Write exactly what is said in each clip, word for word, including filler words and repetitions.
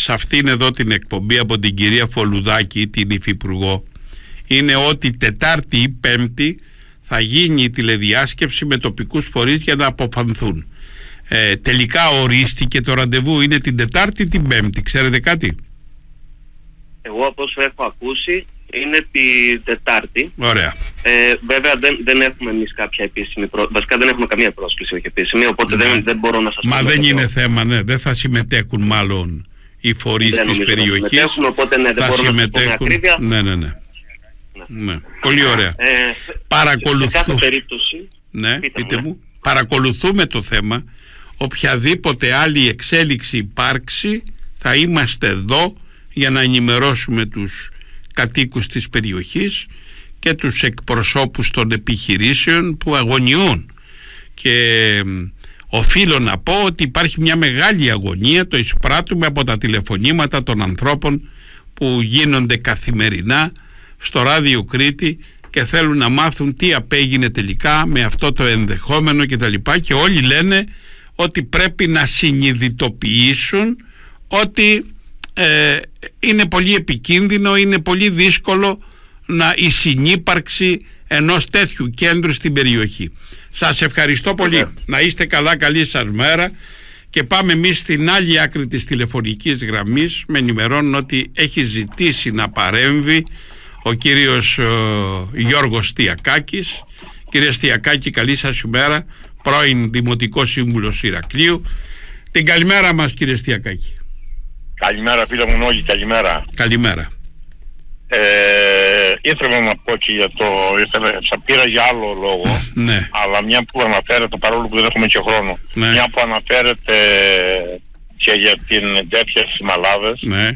σε αυτήν εδώ την εκπομπή από την κυρία Φολουδάκη, την υφυπουργό, είναι ότι Τετάρτη ή Πέμπτη θα γίνει η τηλεδιάσκεψη με τοπικούς φορείς για να αποφανθούν. Ε, τελικά ορίστηκε το ραντεβού, είναι την Τετάρτη ή την Πέμπτη, ξέρετε κάτι? Εγώ από όσο έχω ακούσει είναι την Τετάρτη. Ωραία. Ε, βέβαια δεν, δεν έχουμε εμείς κάποια επίσημη πρόσκληση. Βασικά δεν έχουμε καμία πρόσκληση όχι επίσημη, οπότε ναι. δεν, δεν μπορώ να σας πω. Μα δεν είναι θέμα, ναι. Δεν θα συμμετέχουν μάλλον οι φορείς της περιοχής. Θα οπότε ναι, δεν θα μπορώ συμμετέχουν. Να σας πω με ακρίβεια. Ναι, ναι, ναι. ναι. ναι. Πολύ ωραία. Ε, Παρακολουθού... σε κάθε περίπτωση. Ναι, πείτε, πείτε μου. Παρακολουθούμε το θέμα. Οποιαδήποτε άλλη εξέλιξη υπάρξει θα είμαστε εδώ για να ενημερώσουμε τους κατοίκους της περιοχής και τους εκπροσώπους των επιχειρήσεων που αγωνιούν. Και οφείλω να πω ότι υπάρχει μια μεγάλη αγωνία, το εισπράττουμε από τα τηλεφωνήματα των ανθρώπων που γίνονται καθημερινά στο ράδιο Κρήτη και θέλουν να μάθουν τι απέγινε τελικά με αυτό το ενδεχόμενο κτλ. Και, και όλοι λένε ότι πρέπει να συνειδητοποιήσουν ότι ε, είναι πολύ επικίνδυνο, είναι πολύ δύσκολο να η συνύπαρξη ενός τέτοιου κέντρου στην περιοχή. Σας ευχαριστώ πολύ. Yeah. Να είστε καλά, καλή σας μέρα. Και πάμε εμείς στην άλλη άκρη της τηλεφωνικής γραμμής. Με ενημερώνουν ότι έχει ζητήσει να παρέμβει ο κύριος ο, Γιώργος Στιακάκης. Κύριε Στιακάκη, καλή σας ημέρα. Πρώην Δημοτικός Σύμβουλος Ηρακλείου. Την καλημέρα μας, κύριε Στιακάκη. Καλημέρα φίλε μου Νόγη, καλημέρα. Καλημέρα. Ε, ήθελα να πω και για το, ήθελα, θα πήρα για άλλο λόγο, ναι. αλλά μια που αναφέρεται, παρόλο που δεν έχουμε και χρόνο, ναι. μια που αναφέρεται και για την τέτοια στις Μαλάβες, ναι.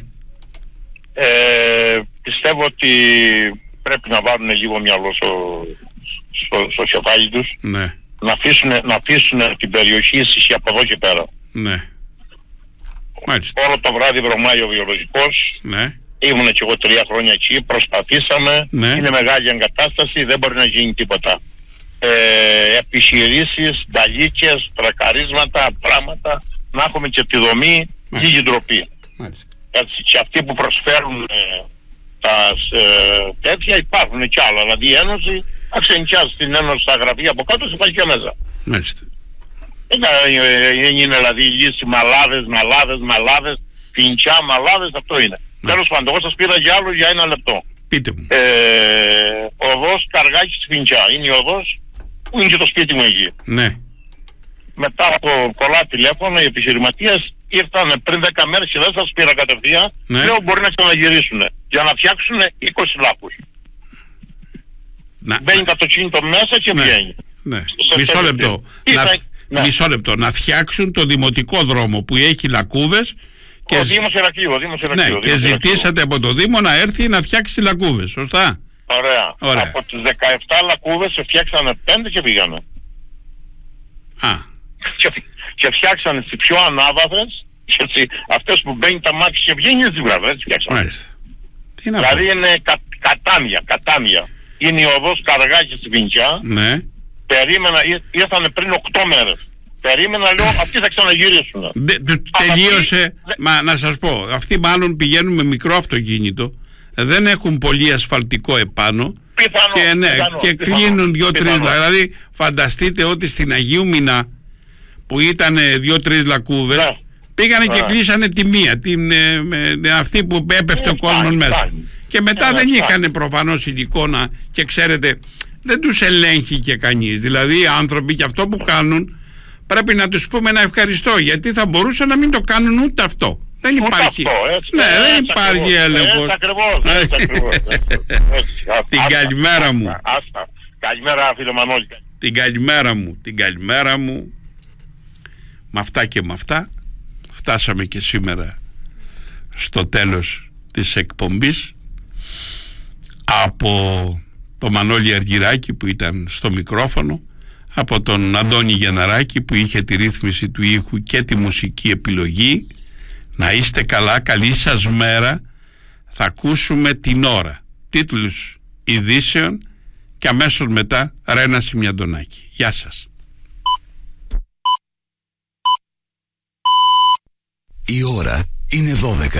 ε, πιστεύω ότι πρέπει να βάλουν λίγο μυαλό στο, στο, στο κεφάλι τους, ναι. να αφήσουν, να αφήσουν την περιοχή ήσυχη από εδώ και πέρα. Ναι. Μάλιστα. Όλο το βράδυ βρωμάει ο βιολογικός. Ναι. Ήμουν και εγώ τρία χρόνια εκεί, προσπαθήσαμε, ναι. είναι μεγάλη εγκατάσταση, δεν μπορεί να γίνει τίποτα. Ε, επιχειρήσεις, νταλίκες, τρακαρίσματα, πράγματα, να έχουμε και τη δομή, λίγη ντροπή. Έτσι, και αυτοί που προσφέρουν ε, τα ε, τέτοια υπάρχουν κι άλλα, δηλαδή η Ένωση, να ξενικιάζει την Ένωση στα γραφεία από κάτω, σε πάει και μέσα. Μάλιστα. Δεν είναι δηλαδή η λύση μαλάδες, μαλάδες, μαλάδες, φιντσιά, μαλάδες, αυτό είναι. Τέλος πάντων, εγώ σας πήρα για άλλο για ένα λεπτό. Πείτε μου. Ε, οδός Καργάκης Φιντσιά. Είναι η οδός που είναι και το σπίτι μου εκεί. Ναι. Μετά από πολλά τηλέφωνα οι επιχειρηματίες ήρθαν πριν δέκα μέρες και δεν σας πήρα κατευθείαν. Ναι. Λέω μπορεί να ξαναγυρίσουν για να φτιάξουν είκοσι λάκους. Να. Μπαίνει το αυτοκίνητο μέσα και ναι. βγαίνει. Ναι. Μισό λεπτό. Να... Ναι. Μισό λεπτό. Να φτιάξουν το δημοτικό δρόμο που έχει λακκούβες. Και... Ο Δήμος Ηρακλείου, ο Δήμος Ηρακλείου. Ναι, και ζητήσατε από το Δήμο να έρθει να φτιάξει λακκούβες, σωστά? Ωραία. Ωραία. Από τις δεκαεπτά λακκούβες φτιάξανε πέντε και πήγανε. Α. Και, και φτιάξανε τις πιο ανάβαθρες, αυτές που μπαίνει τα μάτια και βγαίνει στις βραβές, φτιάξανε. Μάλιστα. Τι να δηλαδή πω. είναι κα, κατάνια, κατάνια. Είναι η οδός Καραγάκης στη Βιντσιά. Ναι. Περίμενα, ήρθανε πριν οκτώ μέρες. Περίμενα, λέω, αυτοί θα ξαναγυρίσουν. Δε, τελείωσε, αυτοί... μα να σας πω, αυτοί μάλλον πηγαίνουν με μικρό αυτοκίνητο, δεν έχουν πολύ ασφαλτικό επάνω. Πιθανό, και, ναι, πιθανό, και πιθανό, κλείνουν δύο-τρεις. Δηλαδή, φανταστείτε ότι στην Αγίου Μηνά που ήταν δύο-τρεις λακκούβες, ναι. πήγανε ναι. και κλείσανε τη μία, την, ε, με, αυτή που έπεφτε ε, ο κόσμος μέσα. Φτάνει. Και μετά ε, δεν φτάνει. Είχαν προφανώς εικόνα και ξέρετε, δεν τους ελέγχει και κανείς. Δηλαδή, οι άνθρωποι και αυτό που κάνουν. Πρέπει να τους πούμε ένα ευχαριστώ, γιατί θα μπορούσαν να μην το κάνουν ούτε αυτό. Δεν ούτε υπάρχει. Αυτό, έτσι, ναι, έτσι, δεν έτσι υπάρχει έλεγχος. Έτσι ακριβώς, έτσι ακριβώς. Την καλημέρα μου. Άστα. Καλημέρα φίλε Μανώλη. Την καλημέρα μου, την καλημέρα μου. Με αυτά και με αυτά φτάσαμε και σήμερα στο τέλος της εκπομπής. Από το Μανώλη Αργυράκη που ήταν στο μικρόφωνο, από τον Αντώνη Γενναράκη που είχε τη ρύθμιση του ήχου και τη μουσική επιλογή. Να είστε καλά, καλή σας μέρα. Θα ακούσουμε την ώρα, τίτλους ειδήσεων και αμέσως μετά Ρένα Σιμιαντονάκη. Γεια σας. Η ώρα είναι δώδεκα.